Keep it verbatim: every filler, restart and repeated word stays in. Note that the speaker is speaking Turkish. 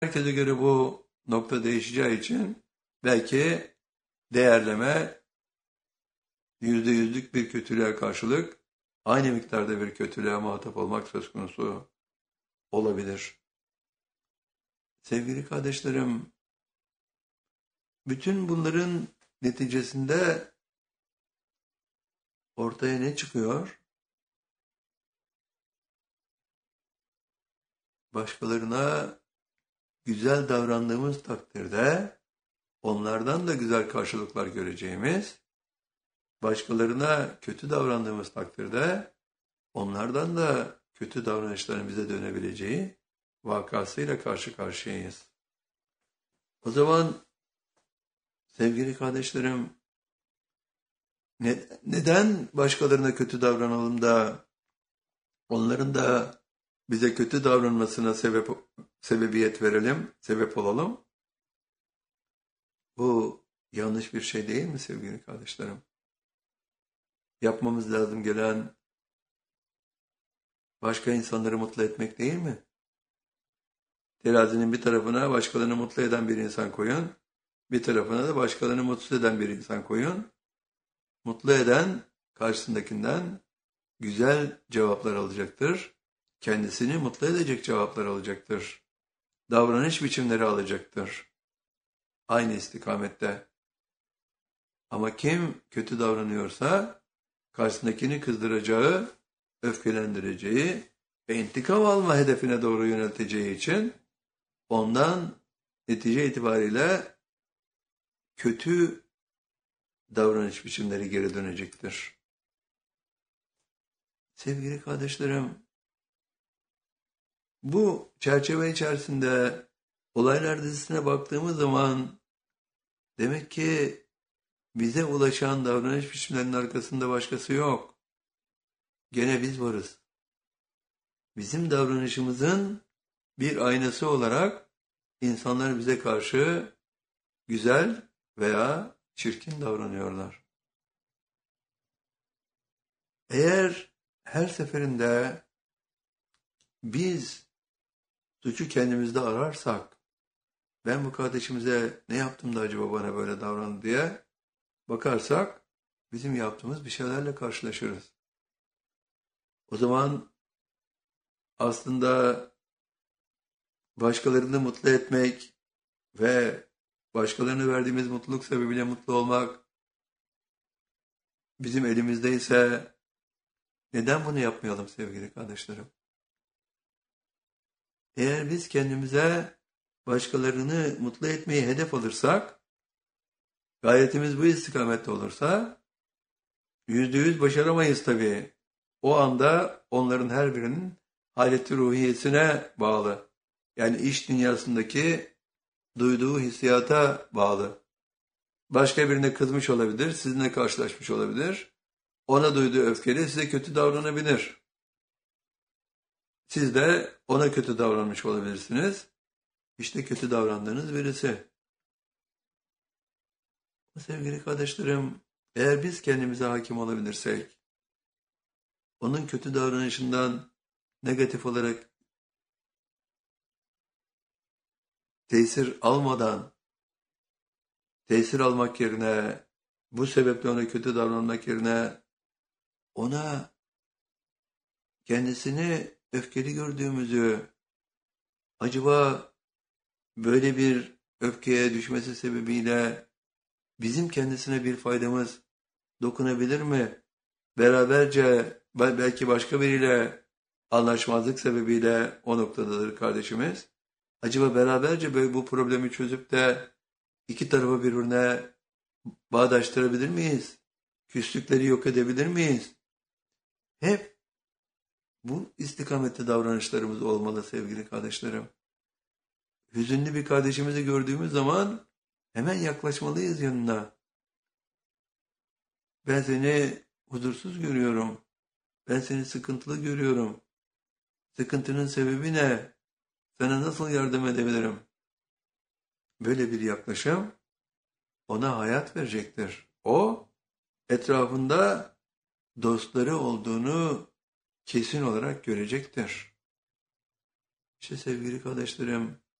Herkese göre bu nokta değişeceği için belki değerleme yüzde yüzlük bir kötülüğe karşılık aynı miktarda bir kötülüğe muhatap olmak söz konusu olabilir. Sevgili kardeşlerim, bütün bunların neticesinde ortaya ne çıkıyor? Başkalarına güzel davrandığımız takdirde onlardan da güzel karşılıklar göreceğimiz, başkalarına kötü davrandığımız takdirde onlardan da kötü davranışların bize dönebileceği vakasıyla karşı karşıyayız. O zaman sevgili kardeşlerim, ne, neden başkalarına kötü davranalım da onların da bize kötü davranmasına sebep sebebiyet verelim, sebep olalım? Bu yanlış bir şey değil mi sevgili kardeşlerim? Yapmamız lazım gelen başka insanları mutlu etmek değil mi? Terazinin bir tarafına başkalarını mutlu eden bir insan koyun, bir tarafına da başkalarını mutsuz eden bir insan koyun. Mutlu eden karşısındakinden güzel cevaplar alacaktır. Kendisini mutlu edecek cevaplar alacaktır. Davranış biçimleri alacaktır. Aynı istikamette. Ama kim kötü davranıyorsa karşısındakini kızdıracağı, öfkelendireceği ve intikam alma hedefine doğru yönelteceği için ondan netice itibariyle kötü davranış biçimleri geri dönecektir. Sevgili kardeşlerim, bu çerçeve içerisinde olaylar dizisine baktığımız zaman demek ki bize ulaşan davranış biçimlerinin arkasında başkası yok. Gene biz varız. Bizim davranışımızın bir aynası olarak insanlar bize karşı güzel veya çirkin davranıyorlar. Eğer her seferinde biz suçu kendimizde ararsak, ben bu kardeşimize ne yaptım da acaba bana böyle davrandı diye bakarsak, bizim yaptığımız bir şeylerle karşılaşırız. O zaman aslında başkalarını mutlu etmek ve başkalarına verdiğimiz mutluluk sebebiyle mutlu olmak bizim elimizdeyse neden bunu yapmayalım sevgili kardeşlerim? Eğer biz kendimize başkalarını mutlu etmeyi hedef alırsak, gayretimiz bu istikamette olursa, yüzde yüz başaramayız tabii. O anda onların her birinin haleti ruhiyesine bağlı. Yani iş dünyasındaki duyduğu hissiyata bağlı. Başka birine kızmış olabilir, sizinle karşılaşmış olabilir. Ona duyduğu öfkeyle size kötü davranabilir. Siz de ona kötü davranmış olabilirsiniz. İşte kötü davrandığınız birisi. Sevgili kardeşlerim, eğer biz kendimize hakim olabilirsek, onun kötü davranışından negatif olarak tesir almadan, tesir almak yerine, bu sebeple ona kötü davranmak yerine, ona kendisini öfkeli gördüğümüzü, acaba böyle bir öfkeye düşmesi sebebiyle bizim kendisine bir faydamız dokunabilir mi? Beraberce belki başka biriyle anlaşmazlık sebebiyle o noktadadır kardeşimiz. Acaba beraberce böyle bu problemi çözüp de iki tarafı birbirine bağdaştırabilir miyiz? Küslükleri yok edebilir miyiz? Hep bu istikamette davranışlarımız olmalı sevgili kardeşlerim. Hüzünlü bir kardeşimizi gördüğümüz zaman hemen yaklaşmalıyız yanına. Ben seni huzursuz görüyorum. Ben seni sıkıntılı görüyorum. Sıkıntının sebebi ne? Sana nasıl yardım edebilirim? Böyle bir yaklaşım ona hayat verecektir. O etrafında dostları olduğunu kesin olarak görecektir. İşte sevgili kardeşlerim,